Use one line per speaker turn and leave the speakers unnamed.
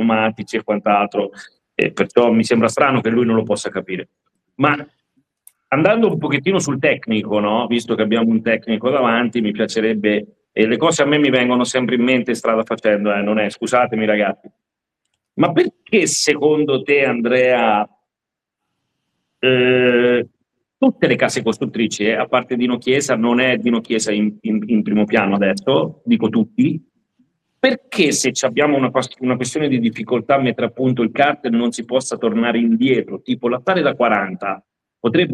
pneumatici e quant'altro, perciò mi sembra strano che lui non lo possa capire. Ma andando un pochettino sul tecnico, no? Visto che abbiamo un tecnico davanti, mi piacerebbe, e le cose a me mi vengono sempre in mente strada facendo, non è, scusatemi ragazzi, ma perché secondo te, Andrea, tutte le case costruttrici, a parte Dino Chiesa, non è Dino Chiesa in primo piano adesso, dico tutti, perché se abbiamo una questione di difficoltà a mettere a punto il cartel non si possa tornare indietro, tipo l'attare da 40 potrebbe